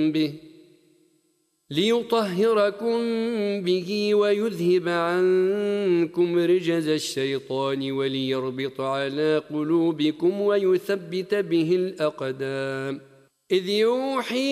به ليطهركم به ويذهب عنكم رجز الشيطان وليربط على قلوبكم ويثبت به الأقدام إذ يوحي